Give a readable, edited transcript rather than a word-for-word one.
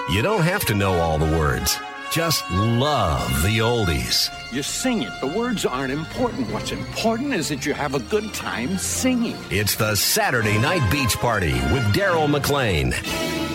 You don't have to know all the words. Just love the oldies. You sing it. The words aren't important. What's important is that you have a good time singing. It's the Saturday Night Beach Party with Daryl McLean.